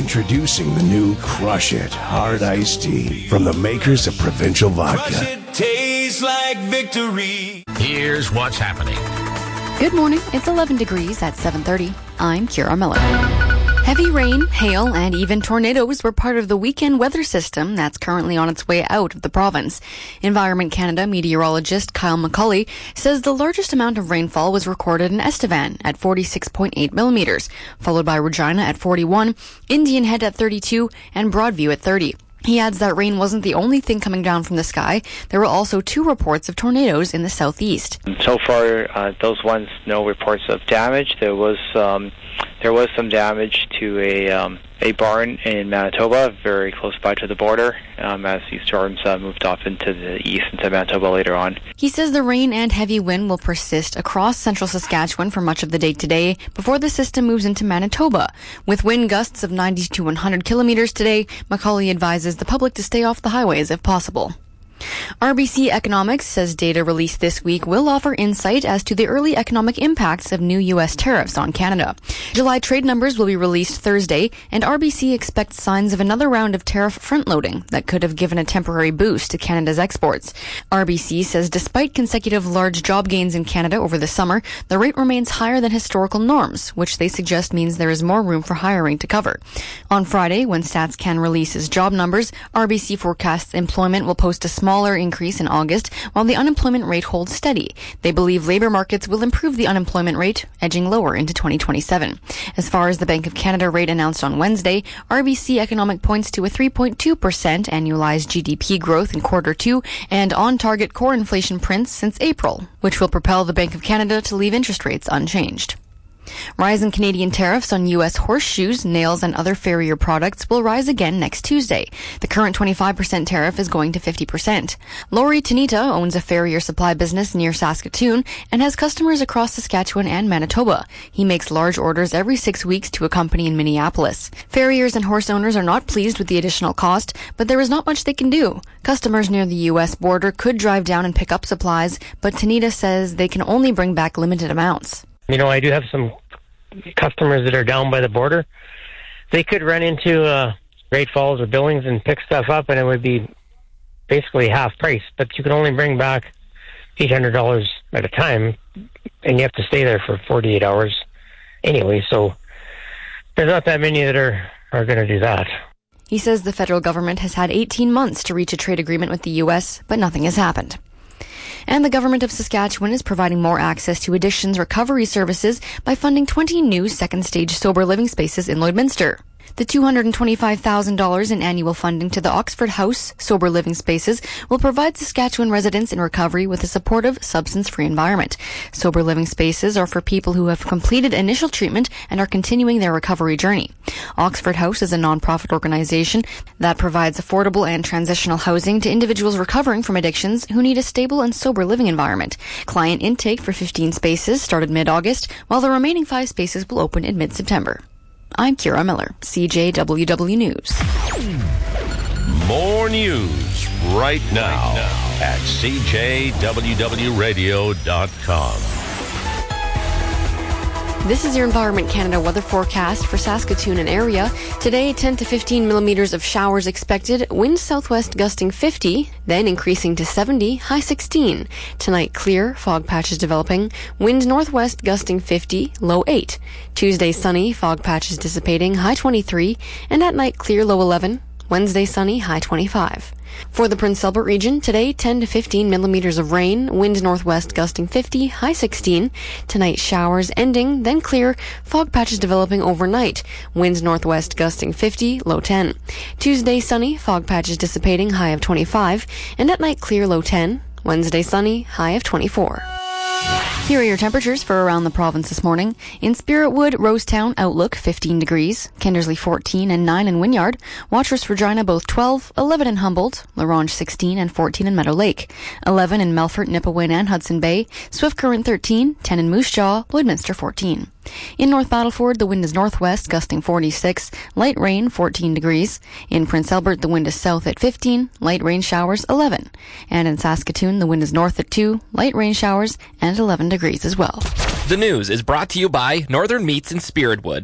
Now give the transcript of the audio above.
Introducing the new Crush It Hard Iced Tea from the makers of Provincial Vodka. Crush it, tastes like victory. Here's what's happening. Good morning. It's 11 degrees at 7:30. I'm Kira Miller. Heavy rain, hail, and even tornadoes were part of the weekend weather system that's currently on its way out of the province. Environment Canada meteorologist Kyle McCauley says the largest amount of rainfall was recorded in Estevan at 46.8 millimeters, followed by Regina at 41, Indian Head at 32, and Broadview at 30. He adds that rain wasn't the only thing coming down from the sky. There were also 2 reports of tornadoes in the southeast. So far, those ones, no reports of damage. There was some damage to a barn in Manitoba, very close by to the border, as these storms moved off into the east into Manitoba later on. He says the rain and heavy wind will persist across central Saskatchewan for much of the day today before the system moves into Manitoba. With wind gusts of 90 to 100 kilometers today, McCauley advises the public to stay off the highways if possible. RBC Economics says data released this week will offer insight as to the early economic impacts of new U.S. tariffs on Canada. July trade numbers will be released Thursday, and RBC expects signs of another round of tariff front-loading that could have given a temporary boost to Canada's exports. RBC says despite consecutive large job gains in Canada over the summer, the rate remains higher than historical norms, which they suggest means there is more room for hiring to cover. On Friday, when StatsCan releases job numbers, RBC forecasts employment will post a smaller increase in August, while the unemployment rate holds steady. They believe labor markets will improve the unemployment rate, edging lower into 2027. As far as the Bank of Canada rate announced on Wednesday, RBC Economic points to a 3.2% annualized GDP growth in quarter 2 and on-target core inflation prints since April, which will propel the Bank of Canada to leave interest rates unchanged. Rising Canadian tariffs on U.S. horseshoes, nails, and other farrier products will rise again next Tuesday. The current 25% tariff is going to 50%. Laurie Tanita owns a farrier supply business near Saskatoon and has customers across Saskatchewan and Manitoba. He makes large orders every 6 weeks to a company in Minneapolis. Farriers and horse owners are not pleased with the additional cost, but there is not much they can do. Customers near the U.S. border could drive down and pick up supplies, but Tanita says they can only bring back limited amounts. You know, I do have some customers that are down by the border. They could run into Great Falls or Billings and pick stuff up, and it would be basically half price. But you can only bring back $800 at a time, and you have to stay there for 48 hours anyway. So there's not that many that are going to do that. He says the federal government has had 18 months to reach a trade agreement with the U.S., but nothing has happened. And the government of Saskatchewan is providing more access to addictions recovery services by funding 20 new second-stage sober living spaces in Lloydminster. The $225,000 in annual funding to the Oxford House sober living spaces will provide Saskatchewan residents in recovery with a supportive, substance-free environment. Sober living spaces are for people who have completed initial treatment and are continuing their recovery journey. Oxford House is a non-profit organization that provides affordable and transitional housing to individuals recovering from addictions who need a stable and sober living environment. Client intake for 15 spaces started mid-August, while the remaining 5 spaces will open in mid-September. I'm Kira Miller, CJWW News. More news right now at CJWWRadio.com. This is your Environment Canada weather forecast for Saskatoon and area. Today, 10 to 15 millimeters of showers expected. Wind southwest gusting 50, then increasing to 70, high 16. Tonight, clear, fog patches developing. Wind northwest gusting 50, low 8. Tuesday, sunny, fog patches dissipating, high 23. And at night, clear, low 11. Wednesday, sunny, high 25. For the Prince Albert region, today 10 to 15 millimeters of rain, wind northwest gusting 50, high 16. Tonight showers ending, then clear, fog patches developing overnight, winds northwest gusting 50, low 10. Tuesday sunny, fog patches dissipating, high of 25, and at night clear, low 10. Wednesday sunny, high of 24. Here are your temperatures for around the province this morning. In Spiritwood, Rosetown, outlook 15 degrees. Kendersley 14 and 9 in Wynyard. Watrous, Regina both 12, 11 in Humboldt. Larange 16 and 14 in Meadow Lake. 11 in Melfort, Nipawin and Hudson Bay. Swift Current 13, 10 in Moose Jaw. Lloydminster 14. In North Battleford, the wind is northwest, gusting 46, light rain 14 degrees. In Prince Albert, the wind is south at 15, light rain showers 11. And in Saskatoon, the wind is north at 2, light rain showers and 11 degrees as well. The news is brought to you by Northern Meats in Spiritwood.